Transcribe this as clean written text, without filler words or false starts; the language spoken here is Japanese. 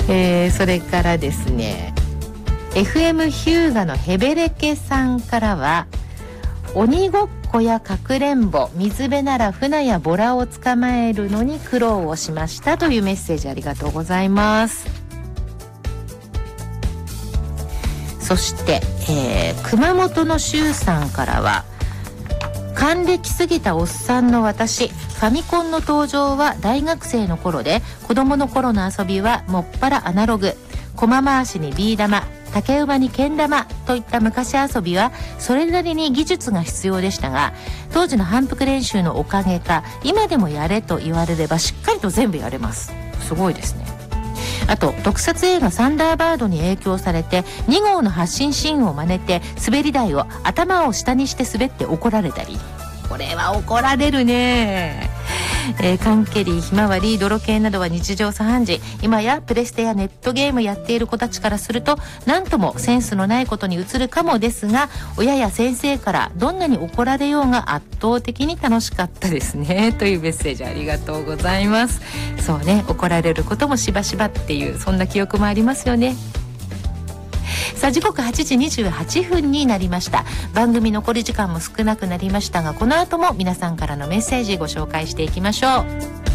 それからですね、 FM ヒューガのヘベレケさんからは、鬼ごっこやかくれんぼ、水辺なら船やボラを捕まえるのに苦労をしましたというメッセージありがとうございます。そして、熊本の周さんからは、還暦過ぎたおっさんの私、ファミコンの登場は大学生の頃で、子供の頃の遊びはもっぱらアナログ、駒回しにビー玉、竹馬にけん玉といった昔遊びはそれなりに技術が必要でしたが、当時の反復練習のおかげか今でもやれと言われればしっかりと全部やれます。すごいですね。あと特撮映画サンダーバードに影響されて2号の発進シーンを真似て滑り台を頭を下にして滑って怒られたり、これは怒られるね。缶蹴り、ひまわり、泥系などは日常茶飯事。今やプレステやネットゲームやっている子たちからすると何ともセンスのないことに映るかもですが、親や先生からどんなに怒られようが圧倒的に楽しかったですねというメッセージありがとうございます。そうね、怒られることもしばしばっていう、そんな記憶もありますよね。さあ時刻8時28分になりました。番組残り時間も少なくなりましたが、この後も皆さんからのメッセージご紹介していきましょう。